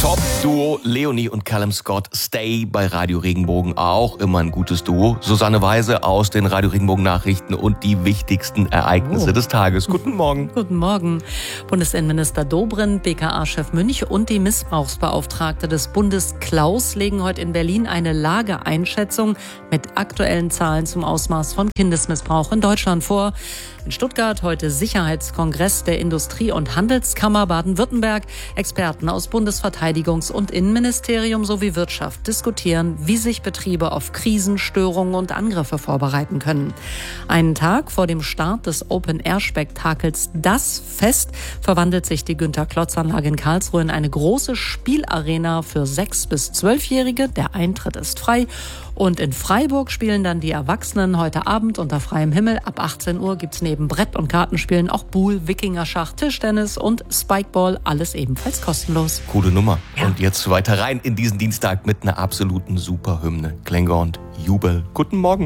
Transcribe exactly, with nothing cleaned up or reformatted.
Top-Duo Leonie und Callum Scott, Stay bei Radio Regenbogen, auch immer ein gutes Duo. Susanne Weise aus den Radio Regenbogen Nachrichten und die wichtigsten Ereignisse oh. des Tages. Guten Morgen. Guten Morgen. Bundesinnenminister Dobrindt, B K A-Chef Münch und die Missbrauchsbeauftragte des Bundes Klaus legen heute in Berlin eine Lageeinschätzung mit aktuellen Zahlen zum Ausmaß von Kindesmissbrauch in Deutschland vor. In Stuttgart heute Sicherheitskongress der Industrie- und Handelskammer Baden-Württemberg. Experten aus Bundesverteidigungs- und Innenministerium sowie Wirtschaft diskutieren, wie sich Betriebe auf Krisen, Störungen und Angriffe vorbereiten können. Einen Tag vor dem Start des Open-Air-Spektakels Das Fest verwandelt sich die Günter-Klotz-Anlage in Karlsruhe in eine große Spielarena für sechs- bis zwölfjährige. Der Eintritt ist frei. Und in Freiburg spielen dann die Erwachsenen heute Abend unter freiem Himmel. Ab achtzehn Uhr gibt's neben Brett- und Kartenspielen auch Buhl, Wikingerschach, Tischtennis und Spikeball. Alles ebenfalls kostenlos. Coole Nummer. Ja. Und jetzt weiter rein in diesen Dienstag mit einer absoluten Superhymne. Klänge und Jubel. Guten Morgen.